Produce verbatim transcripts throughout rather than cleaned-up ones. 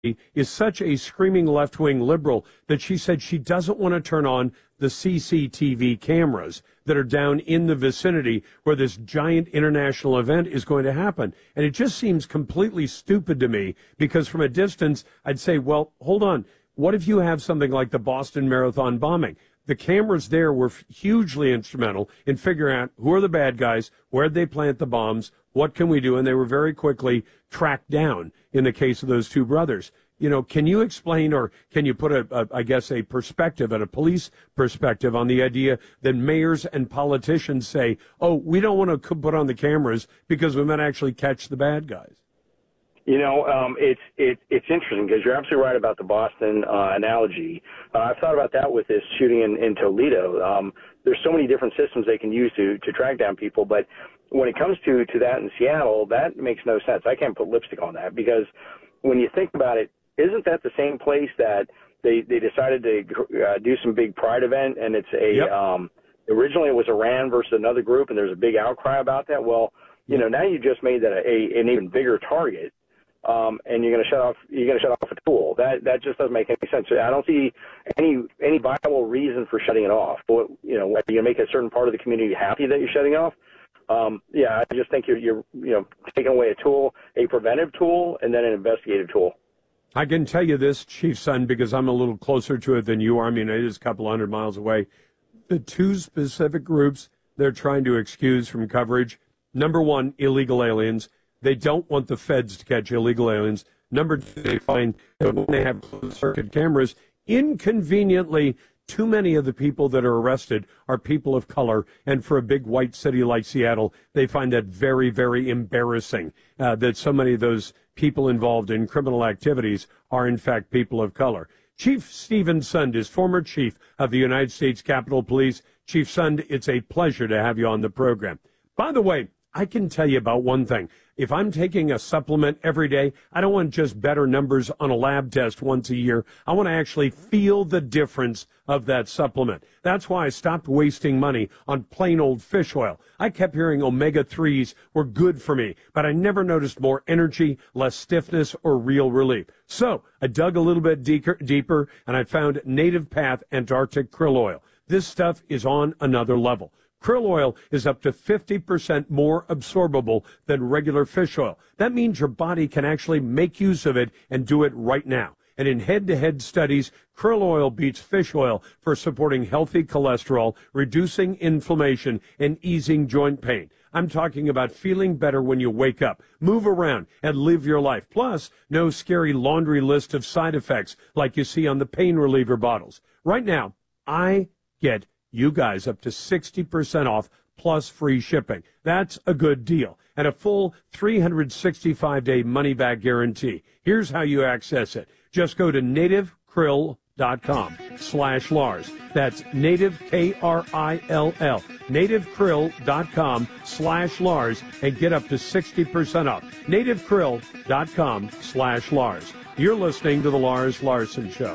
is such a screaming left-wing liberal that she said she doesn't want to turn on the C C T V cameras that are down in the vicinity where this giant international event is going to happen. And it just seems completely stupid to me because from a distance, I'd say, well, hold on. What if you have something like the Boston Marathon bombing? The cameras there were hugely instrumental in figuring out who are the bad guys, where'd they plant the bombs, what can we do? And they were very quickly tracked down in the case of those two brothers. You know, can you explain or can you put, a, a I guess, a perspective and a police perspective on the idea that mayors and politicians say, oh, we don't want to put on the cameras because we might actually catch the bad guys? You know, um, it's it, it's interesting because you're absolutely right about the Boston uh, analogy. Uh, I've thought about that with this shooting in, in Toledo. Um, there's so many different systems they can use to, to track down people, but when it comes to, to that in Seattle, that makes no sense. I can't put lipstick on that because when you think about it, isn't that the same place that they, they decided to uh, do some big pride event, and it's a yep. um, originally it was Iran versus another group, and there's a big outcry about that. Well, you know, now you just made that a, a, an even bigger target. Um, and you're going to shut off. You're going to shut off a tool. That that just doesn't make any sense. I don't see any any viable reason for shutting it off. But, you know, are you going to make a certain part of the community happy that you're shutting off? Um, yeah, I just think you're you're you know taking away a tool, a preventive tool, and then an investigative tool. I can tell you this, Chief Sutton, because I'm a little closer to it than you are. I mean, it is a couple hundred miles away. The two specific groups they're trying to excuse from coverage: number one, illegal aliens. They don't want the feds to catch illegal aliens. Number two, they find that when they have closed-circuit cameras, inconveniently, too many of the people that are arrested are people of color. And for a big white city like Seattle, they find that very, very embarrassing uh, that so many of those people involved in criminal activities are, in fact, people of color. Chief Steven Sund is former chief of the United States Capitol Police. Chief Sund, it's a pleasure to have you on the program. By the way, I can tell you about one thing. If I'm taking a supplement every day, I don't want just better numbers on a lab test once a year. I want to actually feel the difference of that supplement. That's why I stopped wasting money on plain old fish oil. I kept hearing omega threes were good for me, but I never noticed more energy, less stiffness, or real relief. So I dug a little bit deeper, deeper and I found Native Path Antarctic Krill Oil. This stuff is on another level. Krill oil is up to fifty percent more absorbable than regular fish oil. That means your body can actually make use of it and do it right now. And in head-to-head studies, krill oil beats fish oil for supporting healthy cholesterol, reducing inflammation, and easing joint pain. I'm talking about feeling better when you wake up, move around, and live your life. Plus, no scary laundry list of side effects like you see on the pain reliever bottles. Right now, I get you guys up to sixty percent off plus free shipping. That's a good deal. And a full three hundred sixty-five day money-back guarantee. Here's how you access it. Just go to native krill dot com slash Lars. That's native, K R I L L, native krill dot com slash Lars, and get up to sixty percent off. native krill dot com slash Lars. You're listening to The Lars Larson Show.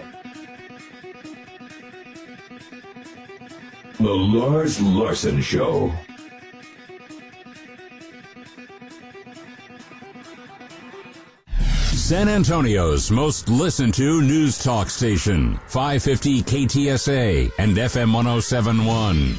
The Lars Larson Show. San Antonio's most listened to news talk station, five fifty K T S A and F M one oh seven point one.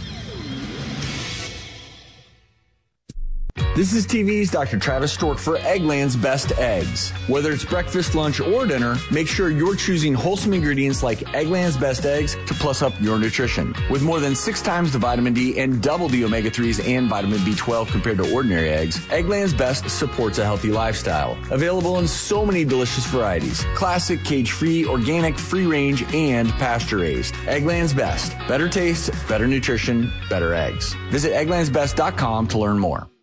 This is T V's Doctor Travis Stork for Eggland's Best Eggs. Whether it's breakfast, lunch, or dinner, make sure you're choosing wholesome ingredients like Eggland's Best Eggs to plus up your nutrition. With more than six times the vitamin D and double the omega threes and vitamin B twelve compared to ordinary eggs, Eggland's Best supports a healthy lifestyle. Available in so many delicious varieties. Classic, cage-free, organic, free-range, and pasture-raised. Eggland's Best. Better taste, better nutrition, better eggs. Visit egglands best dot com to learn more.